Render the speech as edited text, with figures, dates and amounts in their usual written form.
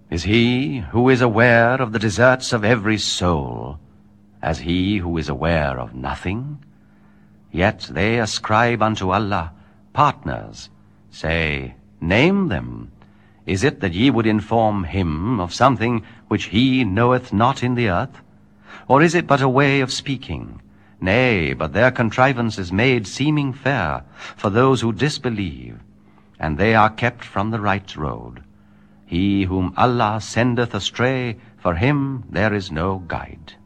Is he who is aware of the deserts of every soul as he who is aware of nothing? Yet they ascribe unto Allah partners. Say, name them. Is it that ye would inform him of something which he knoweth not in the earth? Or is it but a way of speaking? Nay, but their contrivance is made seeming fair for those who disbelieve, and they are kept from the right road. He whom Allah sendeth astray, for him there is no guide.